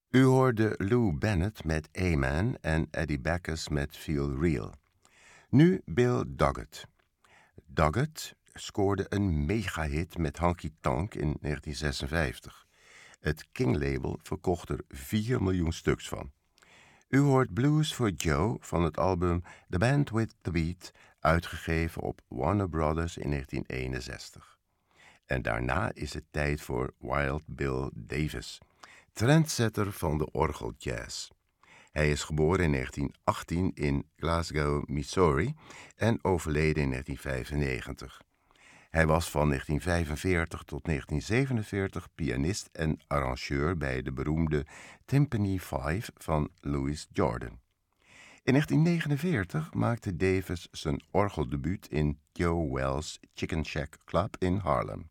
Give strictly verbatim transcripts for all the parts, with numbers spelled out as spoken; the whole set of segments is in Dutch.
U hoorde Lou Bennett met Amen en Eddie Backus met Feel Real. Nu Bill Doggett. Doggett scoorde een megahit met Honky Tonk in negentien zesenvijftig. Het King-label verkocht er vier miljoen stuks van. U hoort Blues for Joe van het album The Band with the Beat, uitgegeven op Warner Brothers in negentien eenenzestig. En daarna is het tijd voor Wild Bill Davis, trendsetter van de orgeljazz. Hij is geboren in negentien achttien in Glasgow, Missouri en overleden in negentien vijfennegentig. Hij was van negentien vijfenveertig tot negentien zevenenveertig pianist en arrangeur bij de beroemde Timpani Five van Louis Jordan. In negentien negenenveertig maakte Davis zijn orgeldebuut in Joe Wells' Chicken Shack Club in Harlem.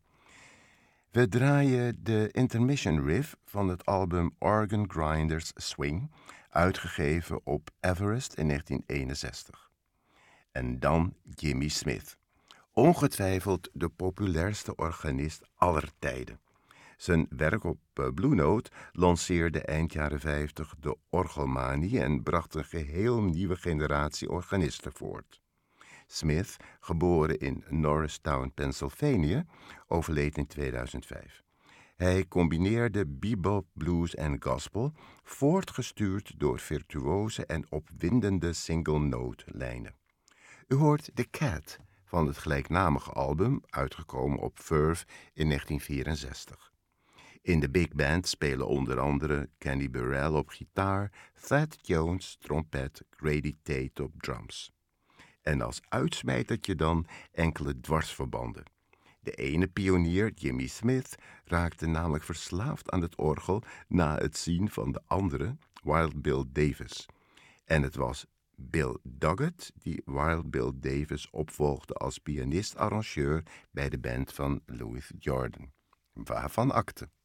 We draaien de intermission riff van het album Organ Grinders Swing, uitgegeven op Everest in negentien eenenzestig. En dan Jimmy Smith, ongetwijfeld de populairste organist aller tijden. Zijn werk op Blue Note lanceerde eind jaren vijftig de orgelmanie en bracht een geheel nieuwe generatie organisten voort. Smith, geboren in Norristown, Pennsylvania, overleed in tweeduizend vijf. Hij combineerde bebop, blues en gospel, voortgestuurd door virtuose en opwindende single-note lijnen. U hoort The Cat van het gelijknamige album, uitgekomen op Verve in negentien vierenzestig. In de big band spelen onder andere Kenny Burrell op gitaar, Thad Jones trompet, Grady Tate op drums. En als uitsmijtertje dan enkele dwarsverbanden. De ene pionier, Jimmy Smith, raakte namelijk verslaafd aan het orgel na het zien van de andere, Wild Bill Davis. En het was Bill Doggett die Wild Bill Davis opvolgde als pianist-arrangeur bij de band van Louis Jordan. Waarvan akte.